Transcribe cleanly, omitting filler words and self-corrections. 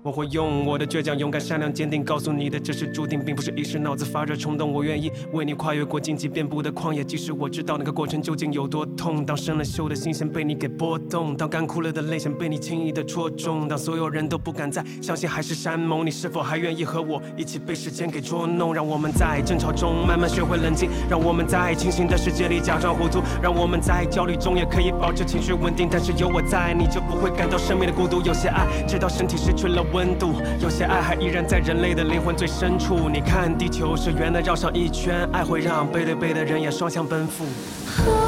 我会用我的倔强、勇敢、善良、坚定告诉你的，这是注定，并不是一时脑子发热冲动。我愿意为你跨越过荆棘遍布的旷野，即使我知道那个过程究竟有多痛。当生了锈的心弦被你给波动，当干枯了的泪腺被你轻易的戳中，当所有人都不敢再相信海誓山盟，你是否还愿意和我一起被时间给捉弄？让我们在争吵中慢慢学会冷静，让我们在清醒的世界里假装糊涂，让我们在焦虑中也可以保持情绪稳定。但是有我在，你就不会感到生命的孤独。有些爱直到身体失去了温度，有些爱还依然在人类的灵魂最深处。你看地球是圆的绕上一圈，爱会让背对背的人也双向奔赴。